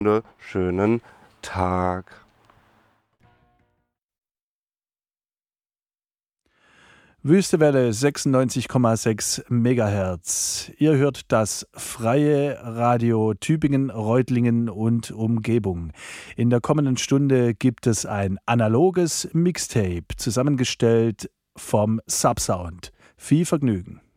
Schönen Tag. Wüstewelle 96,6 Megahertz. Ihr hört das freie Radio Tübingen, Reutlingen und Umgebung. In der kommenden Stunde gibt es ein analoges Mixtape, zusammengestellt vom Subsound. Viel Vergnügen.